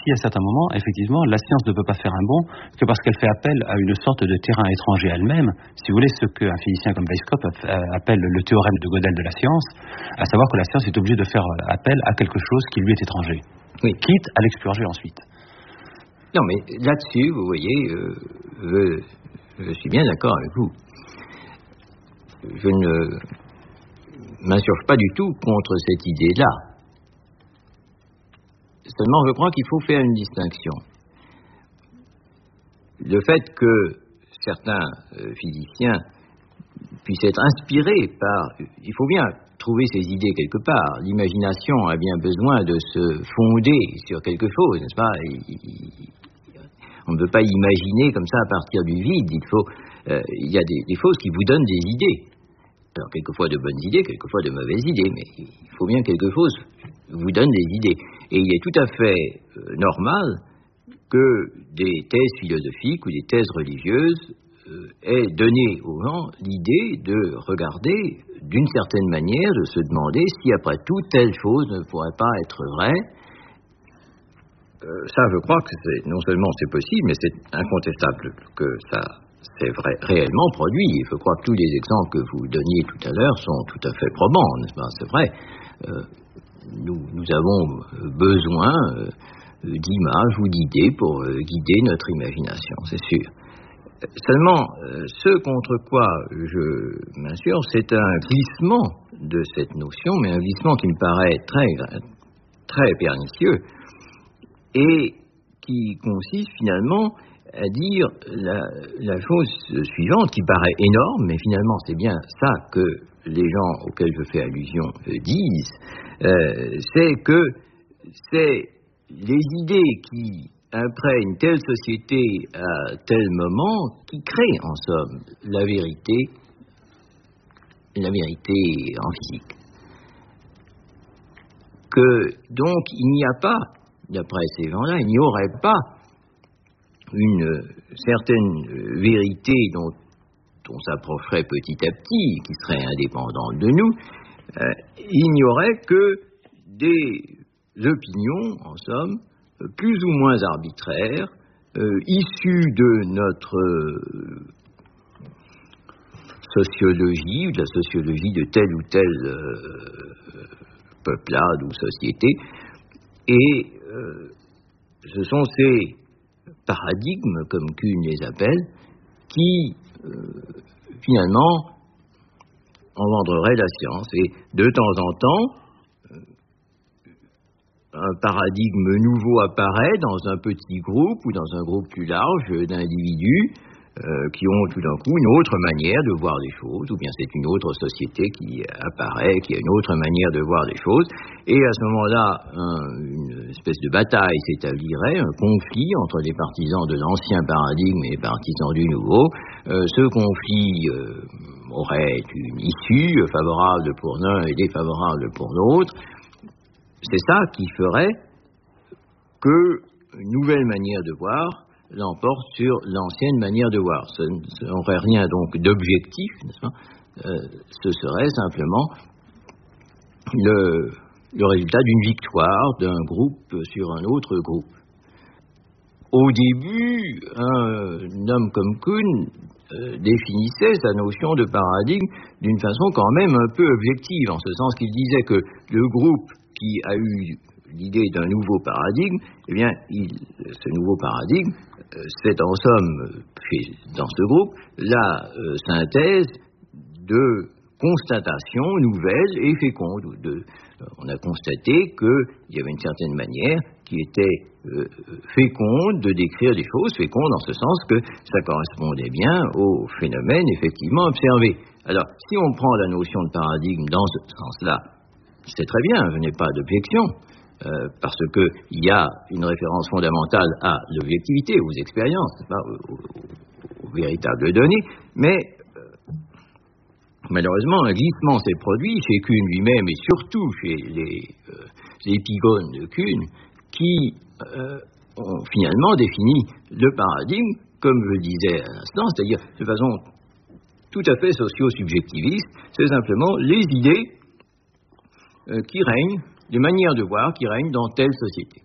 ici, à certains moments, effectivement, la science ne peut pas faire un bond que parce qu'elle fait appel à une sorte de terrain étranger à elle-même. Si vous voulez, ce qu'un physicien comme Weishaupt appelle le théorème de Gödel de la science, à savoir que la science est obligée de faire appel à quelque chose qui lui est étranger, oui, quitte à l'expurger ensuite. Non, mais là-dessus, vous voyez, je suis bien d'accord avec vous. Je ne m'insurge pas du tout contre cette idée-là. Seulement, je crois qu'il faut faire une distinction. Le fait que certains physiciens puissent être inspirés par... Il faut bien trouver ces idées quelque part. L'imagination a bien besoin de se fonder sur quelque chose, n'est-ce pas? On ne peut pas imaginer comme ça à partir du vide. Il y a des choses qui vous donnent des idées. Alors, quelquefois de bonnes idées, quelquefois de mauvaises idées, mais il faut bien quelque chose vous donne des idées. Et il est tout à fait normal que des thèses philosophiques ou des thèses religieuses aient donné aux gens l'idée de regarder d'une certaine manière, de se demander si après tout telle chose ne pourrait pas être vraie. Ça, je crois que non seulement c'est possible, mais c'est incontestable que ça s'est réellement produit. Et je crois que tous les exemples que vous donniez tout à l'heure sont tout à fait probants, n'est-ce pas? C'est vrai. Nous avons besoin d'images ou d'idées pour guider notre imagination, c'est sûr. Seulement, ce contre quoi je m'insurge, c'est un glissement de cette notion, mais un glissement qui me paraît très pernicieux et qui consiste finalement à dire la chose suivante, qui paraît énorme, mais finalement c'est bien ça que les gens auxquels je fais allusion disent, c'est que c'est les idées qui imprègnent telle société à tel moment qui créent en somme la vérité en physique. Que donc il n'y a pas, d'après ces gens-là, il n'y aurait pas une certaine vérité dont on s'approcherait petit à petit, qui serait indépendante de nous, il n'y aurait que des opinions, en somme, plus ou moins arbitraires, issues de notre sociologie, de la sociologie de telle ou telle peuplade ou société, et ce sont ces paradigmes, comme Kuhn les appelle, qui finalement engendreraient la science. Et de temps en temps, un paradigme nouveau apparaît dans un petit groupe ou dans un groupe plus large d'individus qui ont tout d'un coup une autre manière de voir les choses, ou bien c'est une autre société qui apparaît, qui a une autre manière de voir les choses, et à ce moment-là, une espèce de bataille s'établirait, un conflit entre les partisans de l'ancien paradigme et les partisans du nouveau. Ce conflit aurait une issue favorable pour l'un et défavorable pour l'autre. C'est ça qui ferait qu'une nouvelle manière de voir l'emporte sur l'ancienne manière de voir. Ce n'aurait rien donc d'objectif, n'est-ce pas? Ce serait simplement le résultat d'une victoire d'un groupe sur un autre groupe. Au début, un homme comme Kuhn définissait sa notion de paradigme d'une façon quand même un peu objective, en ce sens qu'il disait que le groupe qui a eu l'idée d'un nouveau paradigme, eh bien, ce nouveau paradigme, c'est en somme, dans ce groupe, la synthèse de constatations nouvelles et fécondes. On a constaté qu'il y avait une certaine manière qui était féconde de décrire les choses, féconde en ce sens que ça correspondait bien aux phénomènes effectivement observés. Alors, si on prend la notion de paradigme dans ce sens-là, c'est très bien, je n'ai pas d'objection, parce qu'il y a une référence fondamentale à l'objectivité, aux expériences, aux véritables données, mais malheureusement, un glissement s'est produit chez Kuhn lui-même et surtout chez les épigones de Kuhn qui ont finalement défini le paradigme, comme je le disais à l'instant, c'est-à-dire de façon tout à fait socio-subjectiviste, c'est simplement les idées qui règnent, les manières de voir qui règnent dans telle société.